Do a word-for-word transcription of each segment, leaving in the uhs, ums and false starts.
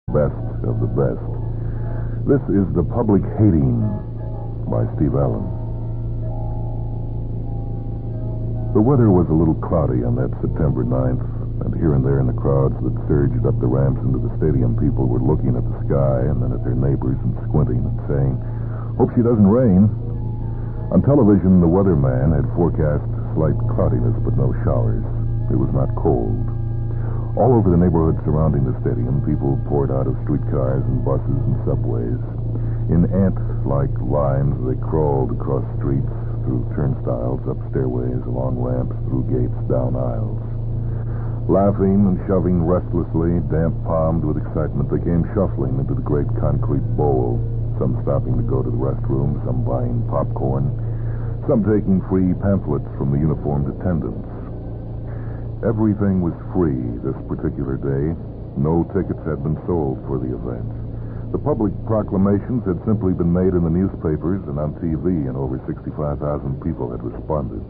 Best of the best. This is The Public Hating by Steve Allen. The weather was a little cloudy on that September ninth, and here and there in the crowds that surged up the ramps into the stadium, people were looking at the sky and then at their neighbors and squinting and saying, "Hope she doesn't rain." On television, the weatherman had forecast slight cloudiness but no showers. It was not cold. All over the neighborhood surrounding the stadium, people poured out of streetcars and buses and subways. In ant-like lines, they crawled across streets, through turnstiles, up stairways, along ramps, through gates, down aisles. Laughing and shoving restlessly, damp-palmed with excitement, they came shuffling into the great concrete bowl, some stopping to go to the restroom, some buying popcorn, some taking free pamphlets from the uniformed attendants. Everything was free this particular day. No tickets had been sold for the event. The public proclamations had simply been made in the newspapers and on T V, and over sixty-five thousand people had responded.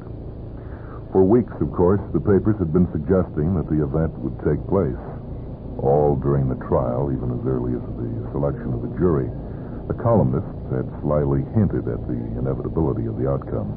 For weeks, of course, the papers had been suggesting that the event would take place. All during the trial, even as early as the selection of the jury, the columnists had slyly hinted at the inevitability of the outcome.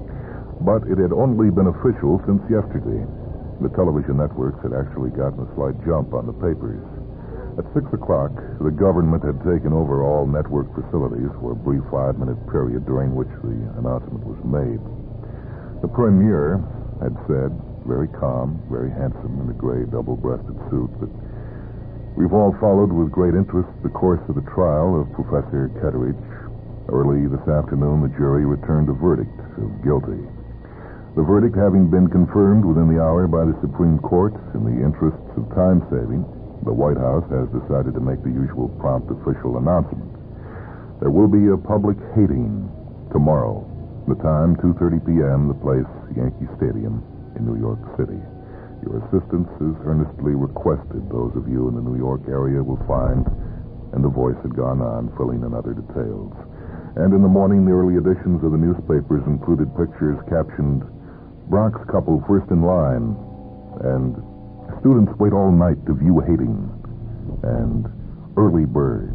But it had only been official since yesterday. The television networks had actually gotten a slight jump on the papers. At six o'clock, the government had taken over all network facilities for a brief five-minute period during which the announcement was made. The premier had said, very calm, very handsome, in a gray double-breasted suit, that we've all followed with great interest the course of the trial of Professor Ketteridge. Early this afternoon, the jury returned a verdict of guilty. The verdict having been confirmed within the hour by the Supreme Court, in the interests of time saving, the White House has decided to make the usual prompt official announcement. There will be a public hating tomorrow. The time, two thirty p.m., the place, Yankee Stadium in New York City. Your assistance is earnestly requested. Those of you in the New York area will find, and the voice had gone on, filling in other details. And in the morning, the early editions of the newspapers included pictures captioned, "Bronx couple first in line," and "Students wait all night to view hating," and "Early birds."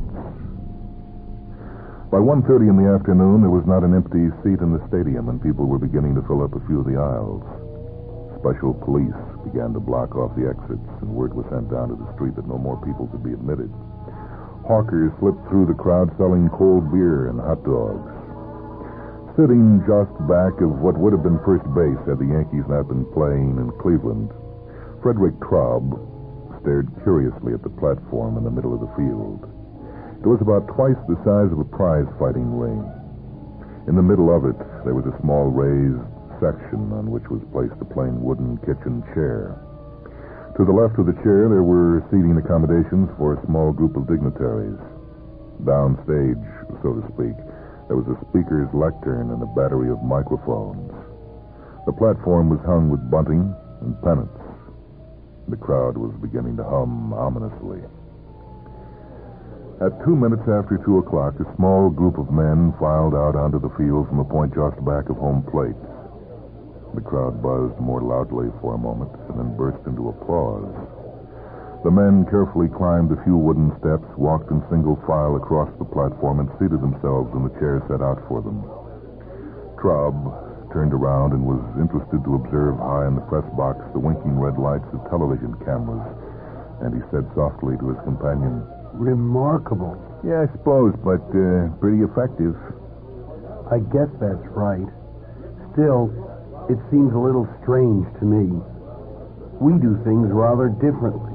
By one thirty in the afternoon, there was not an empty seat in the stadium, and people were beginning to fill up a few of the aisles. Special police began to block off the exits, and word was sent down to the street that no more people could be admitted. Hawkers slipped through the crowd selling cold beer and hot dogs. Sitting just back of what would have been first base had the Yankees not been playing in Cleveland, Frederick Traub stared curiously at the platform in the middle of the field. It was about twice the size of a prize-fighting ring. In the middle of it, there was a small raised section on which was placed a plain wooden kitchen chair. To the left of the chair, there were seating accommodations for a small group of dignitaries. Downstage, so to speak, there was a speaker's lectern and a battery of microphones. The platform was hung with bunting and pennants. The crowd was beginning to hum ominously. At two minutes after two o'clock, a small group of men filed out onto the field from a point just back of home plate. The crowd buzzed more loudly for a moment and then burst into applause. The men carefully climbed a few wooden steps, walked in single file across the platform, and seated themselves in the chairs set out for them. Traub turned around and was interested to observe high in the press box the winking red lights of television cameras, and he said softly to his companion, "Remarkable." "Yeah, I suppose, but uh, pretty effective." "I guess that's right. Still, it seems a little strange to me. We do things rather differently."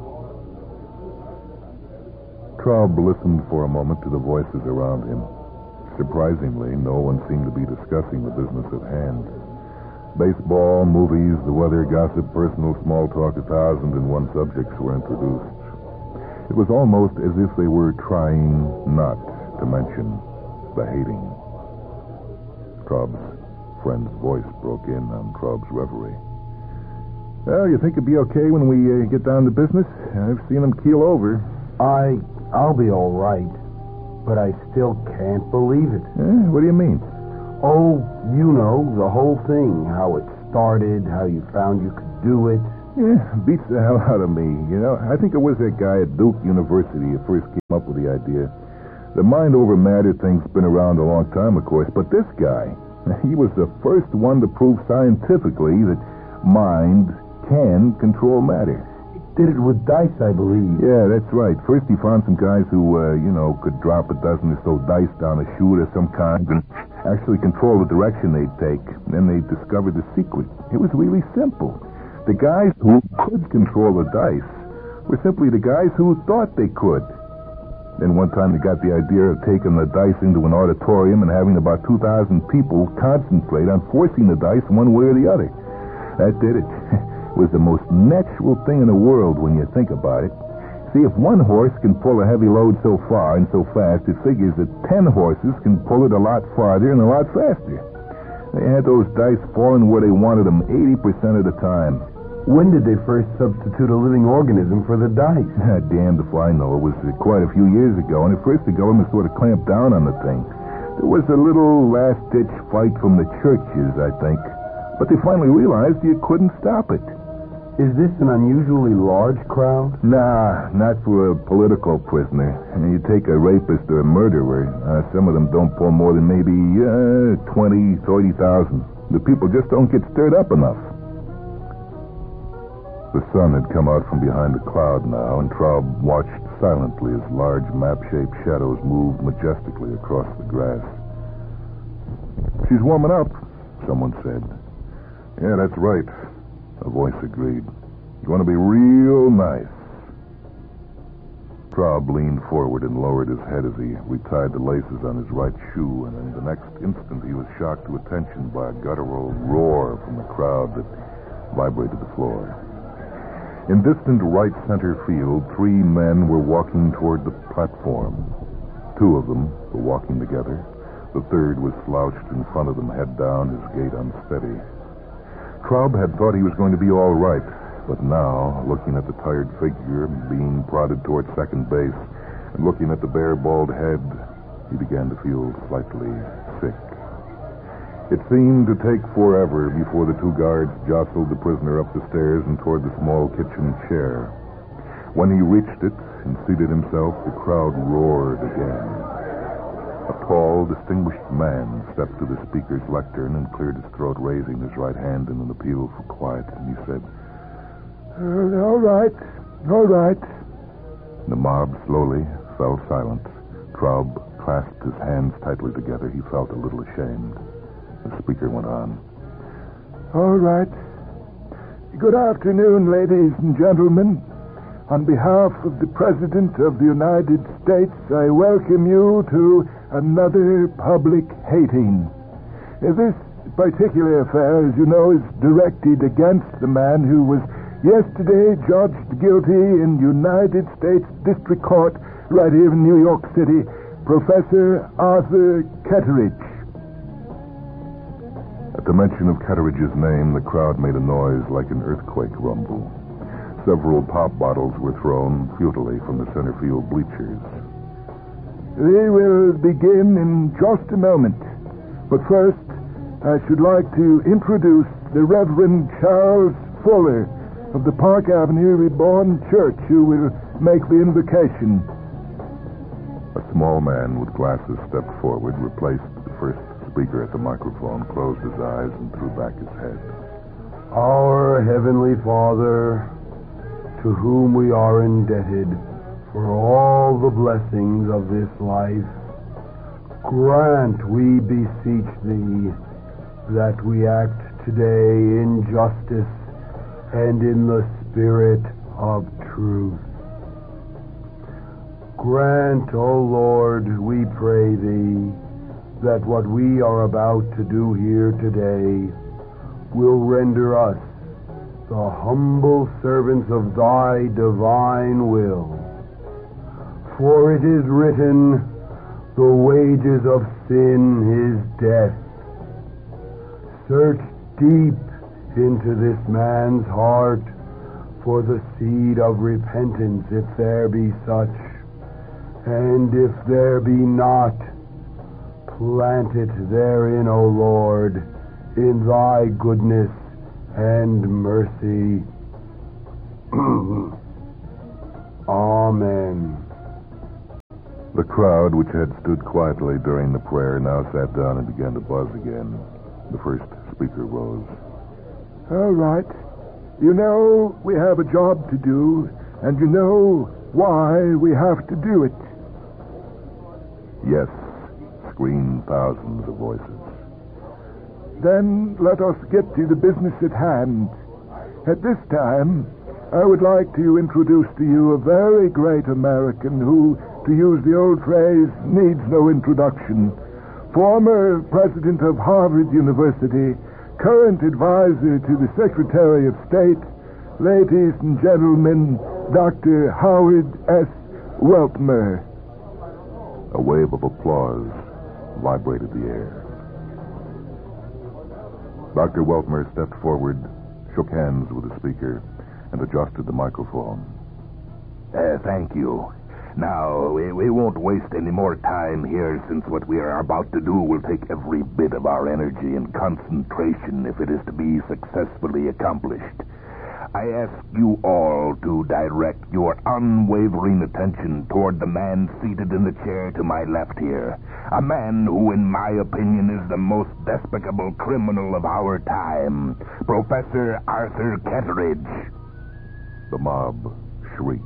Traub listened for a moment to the voices around him. Surprisingly, no one seemed to be discussing the business at hand. Baseball, movies, the weather, gossip, personal small talk, a thousand and one subjects were introduced. It was almost as if they were trying not to mention the hating. Traub's friend's voice broke in on Traub's reverie. "Well, you think it'd be okay when we uh, get down to business? I've seen them keel over." I, I'll be all right, but I still can't believe it. Eh, what do you mean? Oh, you know, the whole thing, how it started, how you found you could do it. Yeah, beats the hell out of me, you know. I think it was that guy at Duke University who first came up with the idea. The mind over matter thing's been around a long time, of course, but this guy, he was the first one to prove scientifically that mind can control matter. Did it with dice, I believe. Yeah, that's right. First he found some guys who, uh, you know, could drop a dozen or so dice down a chute of some kind and actually control the direction they'd take. Then they discovered the secret. It was really simple. The guys who could control the dice were simply the guys who thought they could. Then one time they got the idea of taking the dice into an auditorium and having about two thousand people concentrate on forcing the dice one way or the other. That did it. It was the most natural thing in the world when you think about it. See, if one horse can pull a heavy load so far and so fast, it figures that ten horses can pull it a lot farther and a lot faster. They had those dice falling where they wanted them eighty percent of the time. When did they first substitute a living organism for the dice? Damned if I know. It was uh, quite a few years ago, and at first the government sort of clamped down on the thing. There was a little last-ditch fight from the churches, I think. But they finally realized you couldn't stop it. Is this an unusually large crowd? Nah, not for a political prisoner. You take a rapist or a murderer, uh, some of them don't pull more than maybe uh, twenty, thirty thousand. The people just don't get stirred up enough. The sun had come out from behind the cloud now, and Traub watched silently as large map-shaped shadows moved majestically across the grass. She's warming up, someone said. Yeah, that's right. A voice agreed. Going to be real nice. Traub leaned forward and lowered his head as he retied the laces on his right shoe, and in the next instant he was shocked to attention by a guttural roar from the crowd that vibrated the floor. In distant right center field, three men were walking toward the platform. Two of them were walking together. The third was slouched in front of them, head down, his gait unsteady. Traub had thought he was going to be all right, but now, looking at the tired figure being prodded toward second base and looking at the bare, bald head, he began to feel slightly sick. It seemed to take forever before the two guards jostled the prisoner up the stairs and toward the small kitchen chair. When he reached it and seated himself, the crowd roared again. A tall, distinguished man stepped to the speaker's lectern and cleared his throat, raising his right hand in an appeal for quiet. And he said, uh, all right, all right. The mob slowly fell silent. Traub clasped his hands tightly together. He felt a little ashamed. The speaker went on. All right. Good afternoon, ladies and gentlemen. On behalf of the President of the United States, I welcome you to another public hating. This particular affair, as you know, is directed against the man who was yesterday judged guilty in United States District Court right here in New York City, Professor Arthur Ketteridge. At the mention of Ketteridge's name, the crowd made a noise like an earthquake rumble. Several pop bottles were thrown futilely from the center field bleachers. We will begin in just a moment. But first, I should like to introduce the Reverend Charles Fuller of the Park Avenue Reborn Church, who will make the invocation. A small man with glasses stepped forward, replaced the first speaker at the microphone, closed his eyes, and threw back his head. Our Heavenly Father, to whom we are indebted for all the blessings of this life, grant, we beseech thee, that we act today in justice and in the spirit of truth. Grant, O Lord, we pray thee, that what we are about to do here today will render us the humble servants of thy divine will. For it is written, the wages of sin is death. Search deep into this man's heart for the seed of repentance, if there be such, and if there be not, plant it therein, O Lord, in thy goodness and mercy. Amen. The crowd, which had stood quietly during the prayer, now sat down and began to buzz again. The first speaker rose. All right. You know we have a job to do, and you know why we have to do it. Yes, screamed thousands of voices. Then let us get to the business at hand. At this time, I would like to introduce to you a very great American who, to use the old phrase, needs no introduction. Former president of Harvard University, current advisor to the Secretary of State, ladies and gentlemen, Doctor Howard S. Weltmer. A wave of applause vibrated the air. Doctor Weltmer stepped forward, shook hands with the speaker, and adjusted the microphone. Uh, thank you. Now, we, we won't waste any more time here, since what we are about to do will take every bit of our energy and concentration if it is to be successfully accomplished. I ask you all to direct your unwavering attention toward the man seated in the chair to my left here. A man who, in my opinion, is the most despicable criminal of our time. Professor Arthur Ketteridge. The mob shrieked.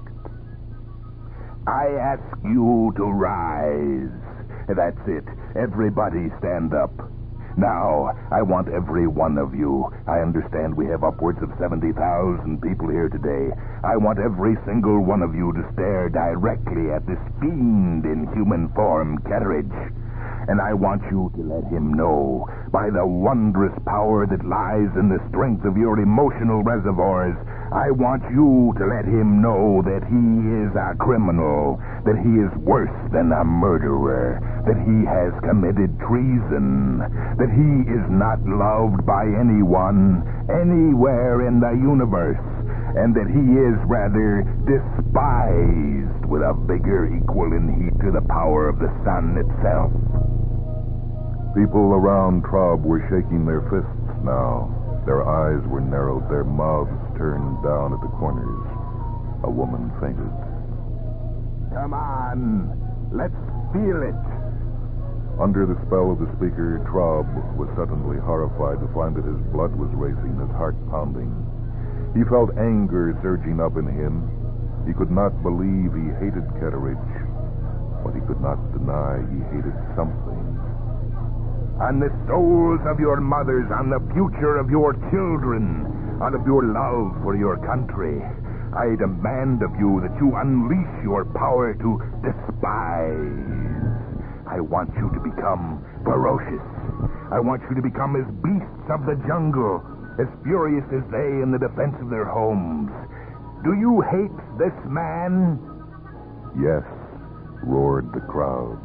I ask you to rise. That's it. Everybody stand up. Now, I want every one of you. I understand we have upwards of seventy thousand people here today. I want every single one of you to stare directly at this fiend in human form, Ketteridge. And I want you to let him know, by the wondrous power that lies in the strength of your emotional reservoirs, I want you to let him know that he is a criminal, that he is worse than a murderer, that he has committed treason, that he is not loved by anyone, anywhere in the universe, and that he is rather despised with a vigor equal in heat to the power of the sun itself. People around Traub were shaking their fists now. Their eyes were narrowed, their mouths turned down at the corners. A woman fainted. Come on, let's feel it. Under the spell of the speaker, Traub was suddenly horrified to find that his blood was racing, his heart pounding. He felt anger surging up in him. He could not believe he hated Ketteridge, but he could not deny he hated something. On the souls of your mothers, on the future of your children, out of your love for your country, I demand of you that you unleash your power to despise. I want you to become ferocious. I want you to become as beasts of the jungle, as furious as they in the defense of their homes. Do you hate this man? Yes, roared the crowd.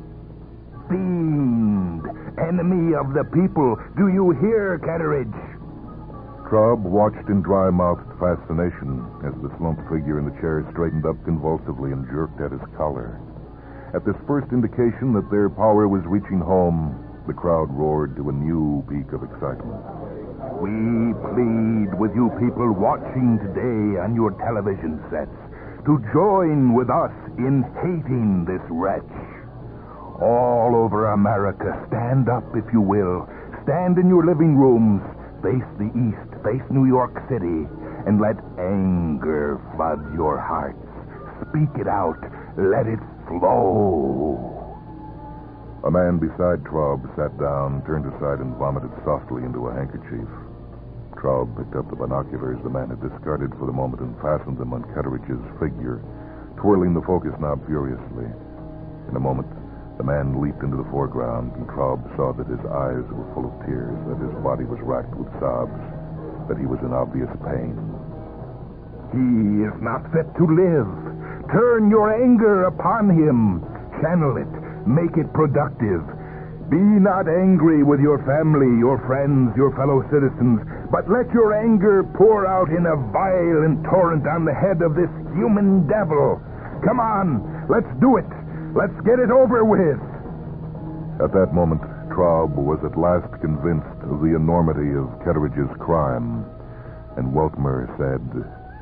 Fiend, enemy of the people, do you hear, Ketteridge? Traub watched in dry-mouthed fascination as the slumped figure in the chair straightened up convulsively and jerked at his collar. At this first indication that their power was reaching home, the crowd roared to a new peak of excitement. We plead with you people watching today on your television sets to join with us in hating this wretch. All over America, stand up, if you will. Stand in your living rooms. Face the east. Face New York City. And let anger flood your hearts. Speak it out. Let it flow. A man beside Traub sat down, turned aside, and vomited softly into a handkerchief. Traub picked up the binoculars the man had discarded for the moment and fastened them on Ketteridge's figure, twirling the focus knob furiously. In a moment, the man leaped into the foreground, and Traub saw that his eyes were full of tears, that his body was racked with sobs, that he was in obvious pain. He is not fit to live. Turn your anger upon him. Channel it. Make it productive. Be not angry with your family, your friends, your fellow citizens, but let your anger pour out in a violent torrent on the head of this human devil. Come on, let's do it. Let's get it over with. At that moment, Traub was at last convinced of the enormity of Ketteridge's crime, and Weltmer said,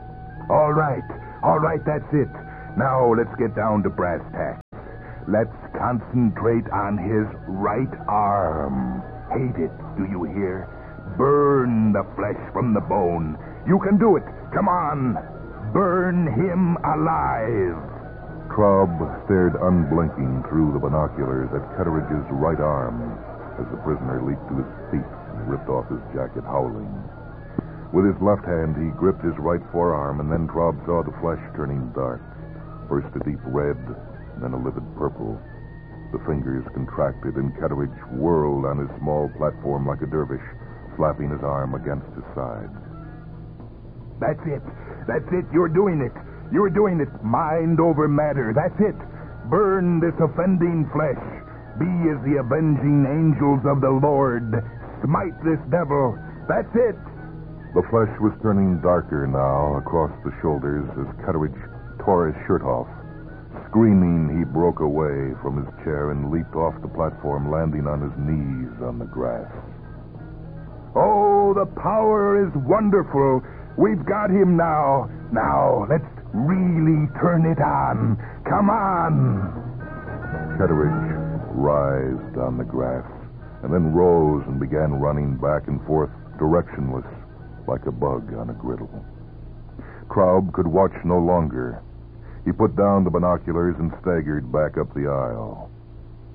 All right. All right, that's it. Now let's get down to brass tacks. Let's concentrate on his right arm. Hate it, do you hear? Burn the flesh from the bone. You can do it. Come on. Burn him alive. Traub stared unblinking through the binoculars at Ketteridge's right arm as the prisoner leaped to his feet and ripped off his jacket, howling. With his left hand, he gripped his right forearm, and then Traub saw the flesh turning dark. First a deep red, then a livid purple. The fingers contracted, and Ketteridge whirled on his small platform like a dervish, slapping his arm against his side. That's it. That's it. You're doing it. You're doing it. Mind over matter. That's it. Burn this offending flesh. Be as the avenging angels of the Lord. Smite this devil. That's it. The flesh was turning darker now across the shoulders as Ketteridge tore his shirt off. Screaming, he broke away from his chair and leaped off the platform, landing on his knees on the grass. Oh, the power is wonderful. We've got him now. Now, let's really turn it on. Come on. Ketteridge writhed on the grass and then rose and began running back and forth, directionless, like a bug on a griddle. Traub could watch no longer. He put down the binoculars and staggered back up the aisle.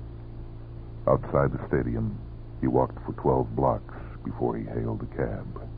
Outside the stadium, he walked for twelve blocks before he hailed a cab.